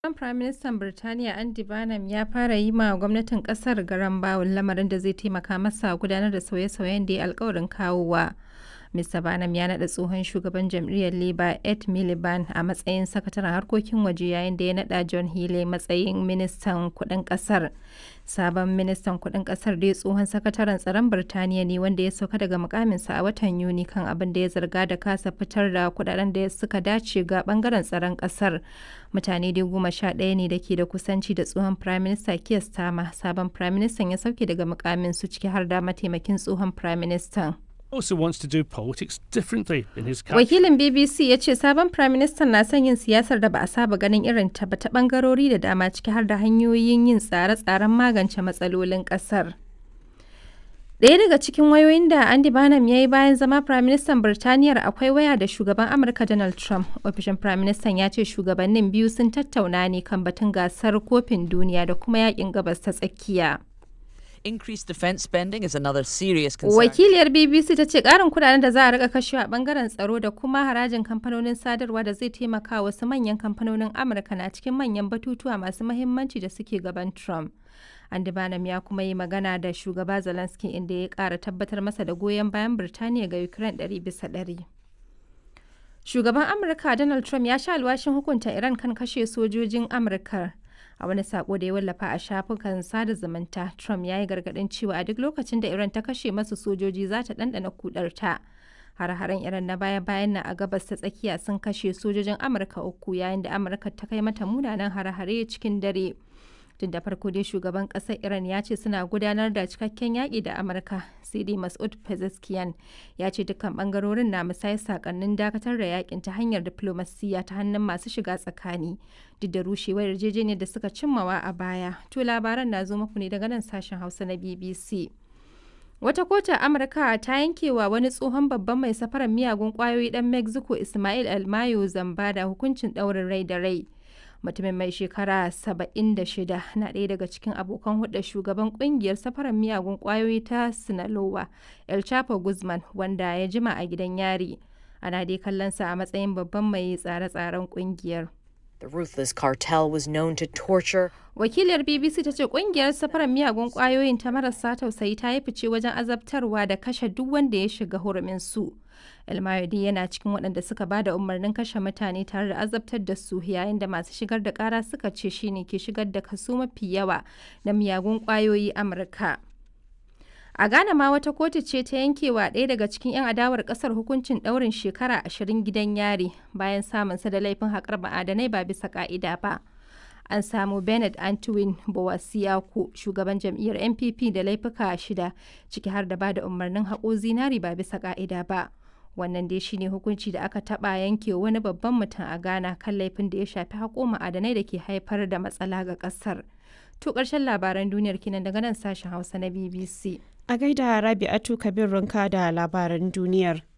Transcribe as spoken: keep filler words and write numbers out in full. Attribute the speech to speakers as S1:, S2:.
S1: Sabon Firaministan Birtaniya Andy Burnham ya fara yi ma gwamnatin ƙasar garan bawul, lamarin da zai taimaka masa gudanar da sauye-sauyen da ya yi alkawarin kawowa. Mista Burnham ya naɗa tsohon shugaban jam'iyyar Labour Ed Miliband a matsayin sakataren harkokin waje, yayin da ya naɗa John Healey matsayin ministan kuɗin ƙasar. Sabon ministan kuɗin ƙasar dai tsohon sakataren tsaron Birtaniya ne, wanda ya sauka daga mukaminsa a watan Yuni kan abin da ya zarga da kasa fitar da kuɗaɗen da suka dace ga ɓangaren tsaron ƙasar. Mutane dai goma sha ɗaya ne da ke da kusanci da tsohon Firaminista Keir Starmer. Sabon Firaministan ya sauke daga mukaminsu, ciki har da mataimakin tsohon Firaministan.
S2: Also wants to do politics differently in his country.
S1: Wakilin B B C ya ce sabon Firaministan na son yin siyasar da ba a saba ganin irin ta ba ta bangarori da dama, ciki har da hanyoyin yin tsare-tsaren magance matsalolin kasar. Ɗaya daga cikin wayoyin da Andy Burnham ya yi bayan zama Firaministan Birtaniyar akwai waya da shugaban Amurka Donald Trump. Ofishin Firaministan ya ce shugabannin biyu sun tattauna ne kan batun gasar kofin duniya da kuma yakin gabas ta tsakiya.
S3: Increased defense spending is another serious concern.
S1: Wakiliyar B B C ta ce ƙarin kudaden da za a rika kashewa a bangaren tsaro da kuma harajin kamfanonin sadarwa da zai taimaka wasu manyan kamfanonin Amurka na cikin manyan batutuwa masu mahimmanci da suke gaban Trump. Andy Burnham ya kuma yi magana da shugaba Zelensky, inda ya ƙara tabbatar masa da goyon bayan Birtaniya ga Ukraine ɗari bisa ɗari. Shugaban Amurka Donald Trump ya sha alwashin hukunta Iran kan kashe sojojin Amurka. A wani sako da ya wallafa a shafukan sada zumunta, Trump ya yi gargaɗin cewa a duk lokacin da Iran ta kashe masu sojoji za ta ɗanɗana kudarta. Har-haren Iran na baya-bayan nan a gabas ta tsakiya sun kashe sojojin Amurka uku, yayin da Amurka ta kai mata munanan hare-hare cikin dare. Tun da farko dai shugaban ƙasar Iran ya ce suna gudanar da cikakken yaƙi da Amurka, sai dai Masoud Pezeshkian ya ce dukkan ɓangarorin na musayar sakannin dakatar da yaƙin ta hanyar diflomasiyya ta hannun masu shiga tsakani, duk da rushewar yarjejeniyar da suka cimmawa a baya. To labaran na zo muku ne daga nan sashen Hausa na B B C. Wata kotu a Amurka ta yankewa wani tsohon babban mai safarar miyagun ƙwayoyi ɗan Mexico Ismael Almayo Zamba da hukuncin ɗaurin rai da rai. Mutumin mai shekara saba'in da shida na ɗaya daga cikin abokan hulɗar shugaban ƙungiyar safarar miyagun ƙwayoyi ta Sinaloa, El Chapo Guzman, wanda ya jima a gidan yari. Ana dai kallonsa a matsayin babban mai tsare-tsaren ƙungiyar.
S3: The ruthless cartel was known to torture.
S1: Wakiliyar B B C ta ce ƙungiyar safarar miyagun ƙwayoyin ta marasa tausayi ta yi fice wajen azabtarwa da kashe duk wanda ya shiga hurumin su. El Mayodi yana cikin waɗanda suka ba da umarnin kashe mutane tare da azabtar da su, yayin da masu shigar da ƙara suka ce shi ne ke shigar da kaso mafi yawa na miyagun ƙwayoyi Amurka. A Ghana ma wata kotu ce ta yankewa ɗaya daga cikin 'yan adawar ƙasar hukuncin ɗaurin shekara ashirin gidan yari bayan samunsa da laifin haƙar ma'adanai ba bisa ƙa'ida ba. An samu Bernard Antwin Bowasiaku, shugaban jam'iyyar N P P, da laifuka shida, ciki har da ba da umarnin haƙo zinari ba bisa ƙa'ida ba. Wannan dai shine hukunci da aka taɓa yanke wani babban mutum a Ghana kan laifin da ya shafi haƙo ma'adanai da ke haifar da matsala ga ƙasar. To ƙarshen labaran duniyar kinan daga nan sashen Hausa na B B C.
S4: A gaida Rabi'atu Kabir Runka da labaran duniyar.